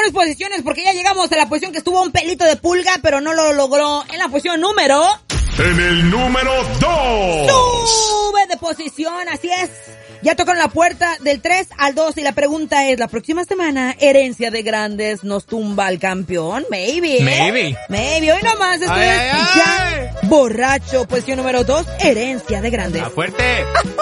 mejores posiciones porque ya llegamos a la posición que estuvo un pelito de pulga, pero no lo logró. En la posición número... En el número 2. Sube de posición, así es. Ya tocaron la puerta del 3 al 2 y la pregunta es, ¿la próxima semana Herencia de Grandes nos tumba al campeón? Maybe. Hoy nomás estoy ya borracho. Posición número 2, Herencia de Grandes. ¡Fuerte!